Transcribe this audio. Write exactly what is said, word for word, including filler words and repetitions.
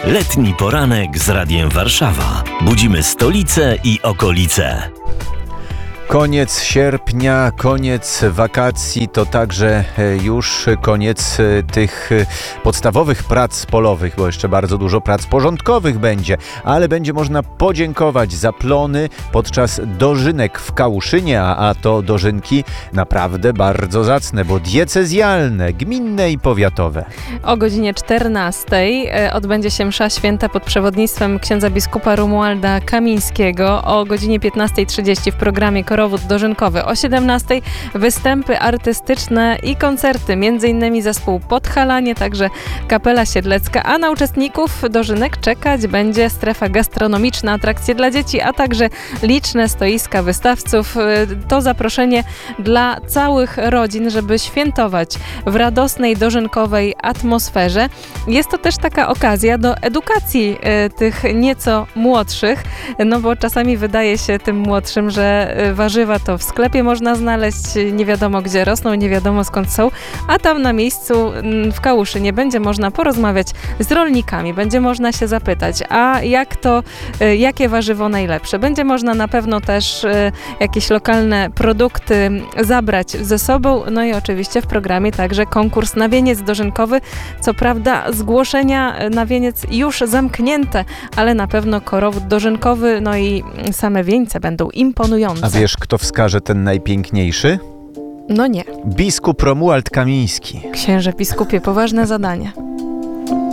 Letni poranek z Radiem Warszawa. Budzimy stolicę i okolice. Koniec sierpnia, koniec wakacji, to także już koniec tych podstawowych prac polowych, bo jeszcze bardzo dużo prac porządkowych będzie, ale będzie można podziękować za plony podczas dożynek w Kałuszynie, a, a to dożynki naprawdę bardzo zacne, bo diecezjalne, gminne i powiatowe. O godzinie czternastej odbędzie się msza święta pod przewodnictwem księdza biskupa Romualda Kamińskiego. O godzinie piętnastej trzydzieści w programie Korowód dożynkowy. O siedemnastej występy artystyczne i koncerty, między innymi zespół Podhalanie, także Kapela Siedlecka, a na uczestników dożynek czekać będzie strefa gastronomiczna, atrakcje dla dzieci, a także liczne stoiska wystawców. To zaproszenie dla całych rodzin, żeby świętować w radosnej, dożynkowej atmosferze. Jest to też taka okazja do edukacji y, tych nieco młodszych, no bo czasami wydaje się tym młodszym, że y, warzywa to w sklepie można znaleźć, nie wiadomo gdzie rosną, nie wiadomo skąd są, a tam na miejscu y, w Kałuszynie będzie można porozmawiać z rolnikami, będzie można się zapytać, a jak to, y, jakie warzywo najlepsze. Będzie można na pewno też y, jakieś lokalne produkty zabrać ze sobą, no i oczywiście w programie także konkurs na wieniec dożynkowy. Co prawda zgłoszenia na wieniec już zamknięte, ale na pewno korowód dożynkowy, no i same wieńce będą imponujące. A wiesz, kto wskaże ten najpiękniejszy? No nie. Biskup Romuald Kamiński. Księże biskupie, poważne zadanie.